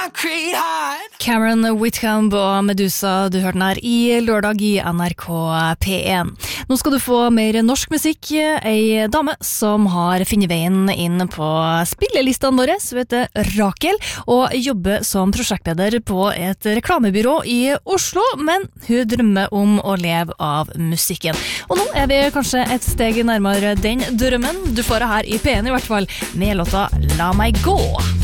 Cameron Whitcomb og Medusa, du hørte den her i lørdag i NRK P1. Nå skal du få mer norsk musikk. Ei dame som har funnet veien inn på spillelistene våre, så heter Rakel, og jobber som prosjektleder på et reklamebyrå i Oslo, men hun drømmer om å leve av musikken. Og nå er vi kanskje et steg nærmere den drømmen. Du får det her i P1 i hvert fall, med låta La meg gå.